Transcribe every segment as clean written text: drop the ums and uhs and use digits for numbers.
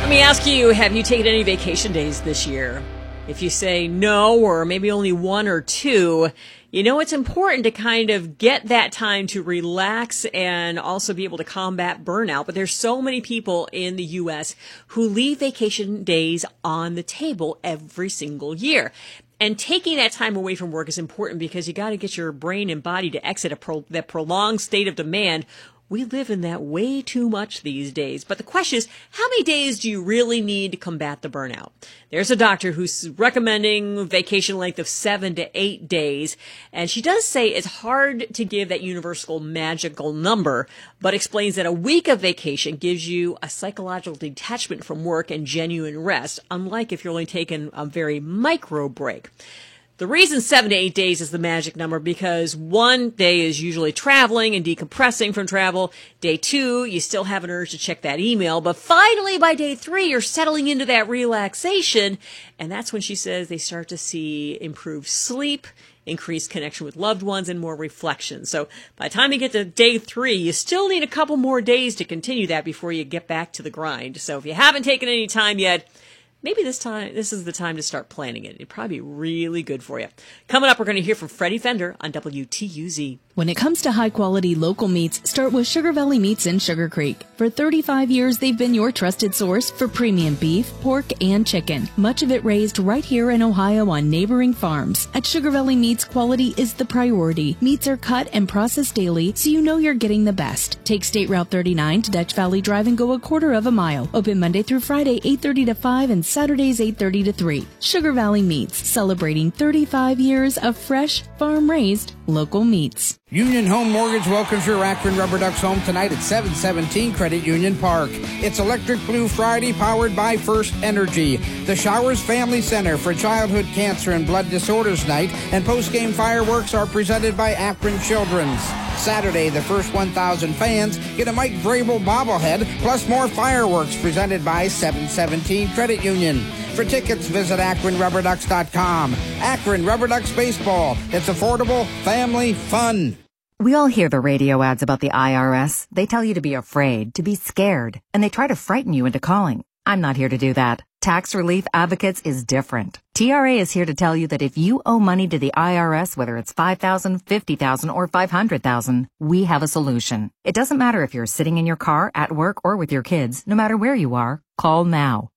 Let me ask you, have you taken any vacation days this year? If you say no, or maybe only one or two, you know it's important to kind of get that time to relax and also be able to combat burnout. But there's so many people in the U.S. who leave vacation days on the table every single year. And taking that time away from work is important because you got to get your brain and body to exit that prolonged state of demand. We live in that way too much these days. But the question is, how many days do you really need to combat the burnout? There's a doctor who's recommending vacation length of 7 to 8 days. And she does say it's hard to give that universal magical number, but explains that a week of vacation gives you a psychological detachment from work and genuine rest, unlike if you're only taking a very micro break. The reason 7 to 8 days is the magic number because 1 day is usually traveling and decompressing from travel. Day 2, you still have an urge to check that email. But finally, by day 3, you're settling into that relaxation. And that's when she says they start to see improved sleep, increased connection with loved ones, and more reflection. So by the time you get to day 3, you still need a couple more days to continue that before you get back to the grind. So if you haven't taken any time yet, maybe this is the time to start planning it. It'd probably be really good for you. Coming up, we're going to hear from Freddie Fender on WTUZ. When it comes to high-quality local meats, start with Sugar Valley Meats in Sugar Creek. For 35 years, they've been your trusted source for premium beef, pork, and chicken. Much of it raised right here in Ohio on neighboring farms. At Sugar Valley Meats, quality is the priority. Meats are cut and processed daily, so you know you're getting the best. Take State Route 39 to Dutch Valley Drive and go a quarter of a mile. Open Monday through Friday, 8:30 to 5, and Saturdays, 8:30 to 3. Sugar Valley Meats, celebrating 35 years of fresh, farm-raised, local meats. Union Home Mortgage welcomes your Akron Rubber Ducks home tonight at 717 Credit Union Park. It's Electric Blue Friday powered by First Energy. The Showers Family Center for Childhood Cancer and Blood Disorders Night and post-game fireworks are presented by Akron Children's. Saturday, the first 1,000 fans get a Mike Vrabel bobblehead plus more fireworks presented by 717 Credit Union. For tickets, visit AkronRubberDucks.com. Akron Rubber Ducks Baseball. It's affordable, family, fun. We all hear the radio ads about the IRS. They tell you to be afraid, to be scared, and they try to frighten you into calling. I'm not here to do that. Tax Relief Advocates is different. TRA is here to tell you that if you owe money to the IRS, whether it's $5,000, $50,000, or $500,000, we have a solution. It doesn't matter if you're sitting in your car, at work, or with your kids. No matter where you are, call now.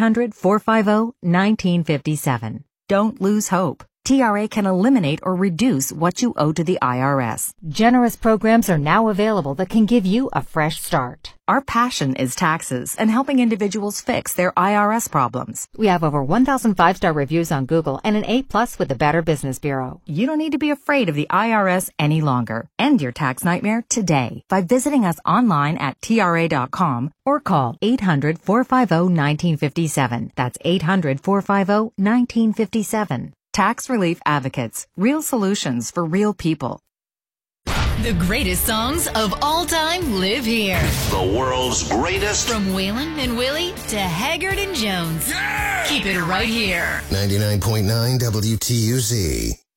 800-450-1957. Don't lose hope. TRA can eliminate or reduce what you owe to the IRS. Generous programs are now available that can give you a fresh start. Our passion is taxes and helping individuals fix their IRS problems. We have over 1,000 5-star reviews on Google and an A+ with the Better Business Bureau. You don't need to be afraid of the IRS any longer. End your tax nightmare today by visiting us online at TRA.com or call 800-450-1957. That's 800-450-1957. Tax Relief Advocates. Real solutions for real people. The greatest songs of all time live here. The world's greatest. From Waylon and Willie to Haggard and Jones. Yeah! Keep it right here. 99.9 WTUZ.